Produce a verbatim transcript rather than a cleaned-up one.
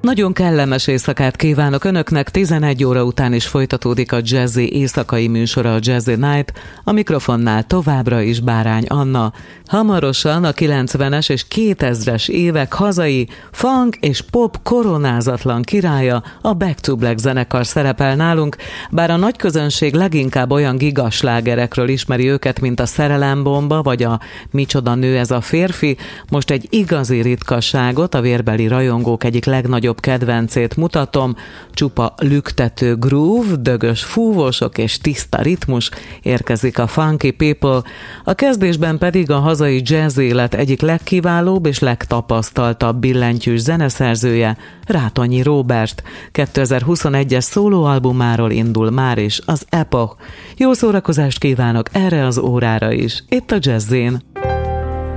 Nagyon kellemes éjszakát kívánok Önöknek, tizenegy óra után is folytatódik a Jazzy éjszakai műsora, a Jazzy Night, a mikrofonnál továbbra is Bárány Anna. Hamarosan a kilencvenes és kétezres évek hazai funk és pop koronázatlan királya, a Back to Black zenekar szerepel nálunk, bár a nagy közönség leginkább olyan gigaslágerekről ismeri őket, mint a Szerelembomba vagy a Micsoda nő ez a férfi, most egy igazi ritkasságot, a vérbeli rajongók egyik legnagyobb kedvencét mutatom, csupa lüktető groove, dögös fúvósok és tiszta ritmus, érkezik a Funky People, a kezdésben pedig a hazai jazz élet egyik legkiválóbb és legtapasztaltabb billentyűs zeneszerzője, Rátonyi Róbert. kétezer-huszonegyes szólóalbumáról indul már is az Epoch. Jó szórakozást kívánok erre az órára is, itt a Jazzin.